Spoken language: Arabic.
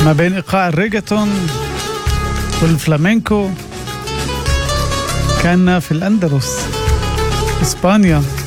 ما بين إيقاع الريغاتون والفلامينكو. كان في الأندلس إسبانيا.